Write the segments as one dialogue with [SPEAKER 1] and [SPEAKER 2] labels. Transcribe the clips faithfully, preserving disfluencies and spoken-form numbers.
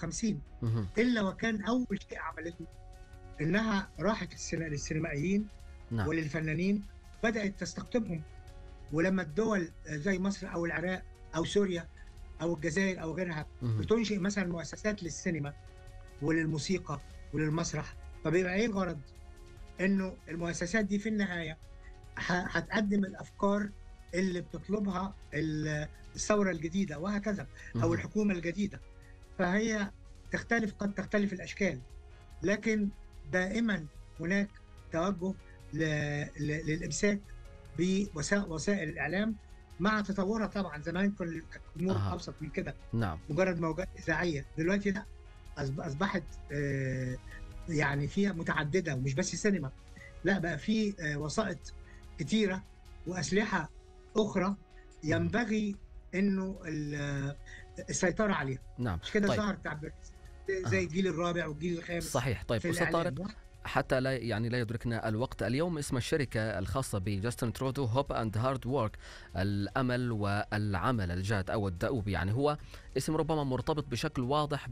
[SPEAKER 1] وخمسين، إلا وكان أول شيء عملته إنها راحت للسينمائيين
[SPEAKER 2] نعم.
[SPEAKER 1] وللفنانين، بدأت تستقطبهم. ولما الدول زي مصر أو العراق أو سوريا أو الجزائر أو غيرها بتنشئ مثلا مؤسسات للسينما وللموسيقى وللمسرح، فبيبقى إيه الغرض؟ إنه المؤسسات دي في النهاية هتقدم الأفكار اللي بتطلبها الثورة الجديدة وهكذا، أو الحكومة الجديدة. فهي تختلف، قد تختلف الأشكال، لكن دائما هناك توجه للإمساك بوسائل الإعلام مع تطورها. طبعا زمان كان الأمور آه. أبسط من كده،
[SPEAKER 2] نعم.
[SPEAKER 1] مجرد موجات إذاعية. دلوقتي لا، أصبحت يعني فيها متعددة، ومش بس سينما، لا بقى في وسائط كتيرة وأسلحة أخرى ينبغي إنه السيطرة عليها.
[SPEAKER 2] نعم.
[SPEAKER 1] مش كده
[SPEAKER 2] طيب.
[SPEAKER 1] ظهر تعبير زي
[SPEAKER 2] آه.
[SPEAKER 1] الجيل الرابع والجيل الخامس.
[SPEAKER 2] صحيح. طيب أستاذ طارق، حتى لا يعني لا يدركنا الوقت، اليوم اسم الشركة الخاصة بجاستن ترودو هوب أند هارد وورك، الأمل والعمل الجاد أو الدؤوب، يعني هو اسم ربما مرتبط بشكل واضح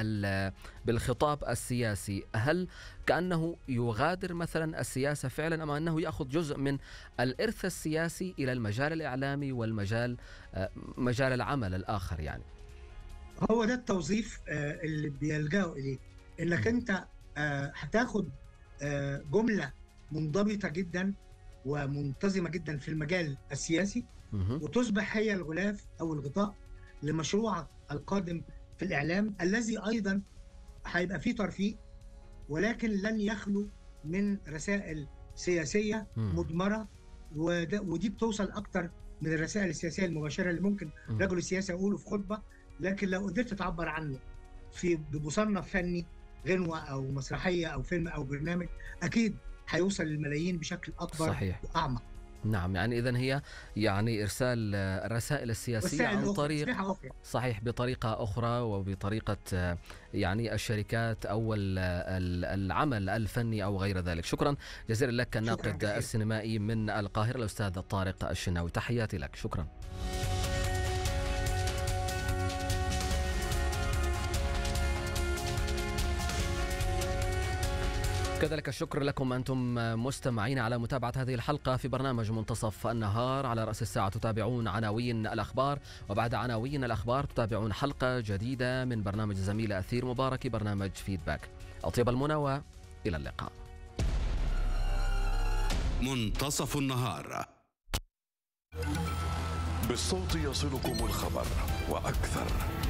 [SPEAKER 2] بالخطاب السياسي. هل كأنه يغادر مثلا السياسة فعلا، أم أنه يأخذ جزء من الإرث السياسي إلى المجال الإعلامي والمجال مجال العمل الآخر؟ يعني
[SPEAKER 1] هو ده التوظيف اللي بيلجأوا إليه، إنك أنت هتاخد جملة منضبطة جدا ومنتظمة جدا في المجال السياسي، وتصبح هي الغلاف أو الغطاء لمشروعك القادم في الإعلام، الذي أيضا هيبقى فيه ترفيه، ولكن لن يخلو من رسائل سياسية مضمرة. ودي بتوصل أكتر من الرسائل السياسية المباشرة اللي ممكن رجل السياسة يقوله في خطبة، لكن لو قدرت تعبر عنه في بمصنف فني، غنوة أو مسرحية أو فيلم أو برنامج، أكيد هيوصل للملايين بشكل أكبر.
[SPEAKER 2] صحيح.
[SPEAKER 1] وأعمق.
[SPEAKER 2] نعم، يعني إذن هي يعني إرسال الرسائل السياسية عن طريق صحيح بطريقة أخرى، وبطريقة يعني الشركات أو العمل الفني أو غير ذلك. شكرا جزيلا لك الناقد السينمائي من القاهرة الأستاذ طارق الشناوي، تحياتي لك. شكرا. كذلك الشكر لكم أنتم مستمعين على متابعة هذه الحلقة في برنامج منتصف النهار. على رأس الساعة تتابعون عناوين الأخبار، وبعد عناوين الأخبار تتابعون حلقة جديدة من برنامج زميلة أثير مبارك، برنامج فيدباك. أطيب المنى وإلى اللقاء.
[SPEAKER 3] منتصف النهار
[SPEAKER 4] بالصوت يصلكم الخبر وأكثر.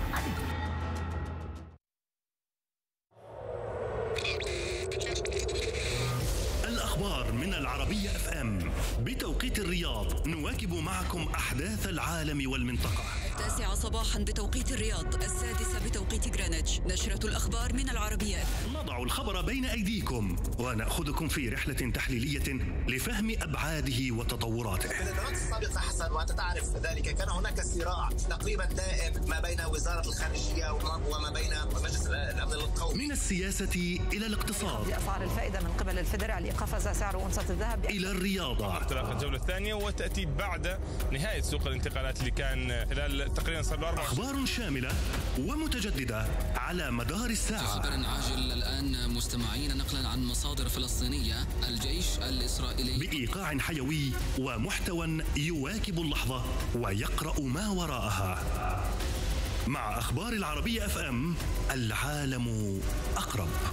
[SPEAKER 3] الأخبار من العربية اف ام بتوقيت الرياض. نواكب معكم أحداث العالم والمنطقة.
[SPEAKER 5] التاسعة صباحا بتوقيت الرياض، السادسة بتوقيت غرينتش. نشرة الأخبار من العربية.
[SPEAKER 3] نضع الخبر بين أيديكم ونأخذكم في رحلة تحليلية لفهم أبعاده وتطوراته.
[SPEAKER 6] في الإدارات السابقة حسن، وأنت تعرف ذلك، كان هناك صراع تقريبا دائم ما بين وزارة الخارجية وما بين مجلس الأمن القومي.
[SPEAKER 3] من السياسة إلى الاقتصاد،
[SPEAKER 7] أسعار الفائدة من قبل الفيدرالي، قفز سعر أونصة الذهب،
[SPEAKER 3] إلى الرياضة.
[SPEAKER 8] انطلاق الجولة الثانية وتأتي بعد نهاية سوق الانتقالات اللي كان خلال تقريبا صار له أربع.
[SPEAKER 3] أخبار شاملة ومتجددة على مدار الساعة.
[SPEAKER 9] خبر عاجل الآن مستمعين، نقلا عن مصادر فلسطينية، الجيش الإسرائيلي
[SPEAKER 3] بإيقاع حيوي ومحتوى يواكب اللحظة ويقرأ ما وراءها. مع أخبار العربية اف ام، العالم أقرب.